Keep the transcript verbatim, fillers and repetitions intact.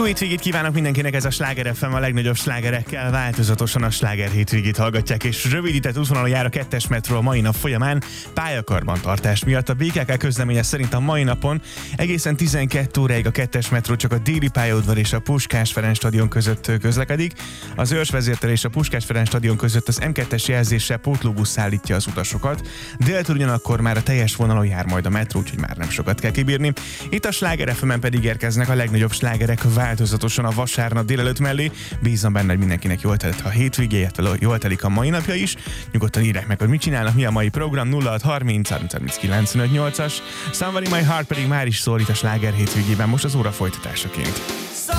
Jó hétvégét kívánok mindenkinek, ez a Sláger ef em, a legnagyobb slágerekkel változatosan a Sláger hétvégét hallgatják, és rövidített útvonalon jár a kettes metró a mai nap folyamán pályakarbantartás miatt. A bé ká ká közleménye szerint a mai napon egészen tizenkét óráig a kettes metró csak a Déli pályaudvar és a Puskás Ferenc stadion között közlekedik. Az Őrsvezértel és a Puskás Ferenc stadion között az em kettes jelzéssel pótlóbusz szállítja az utasokat. Déltől ugyanakkor már a teljes vonalon jár majd a metró, úgyhogy már nem sokat kell kibírni. Itt a Sláger ef emen pedig érkeznek a legnagyobb slágerek változatosan a vasárnap délelőtt mellé. Bízom benne, hogy mindenkinek jól telt a hétvégéje, jól telik a mai napja is. Nyugodtan írják meg, hogy mit csinálnak, mi a mai program. Nulla hat harminc harminc kilencvenöt nyolcas. Somebody My Heart pedig már is szól itt a Sláger hétvégében, most az óra folytatásaként.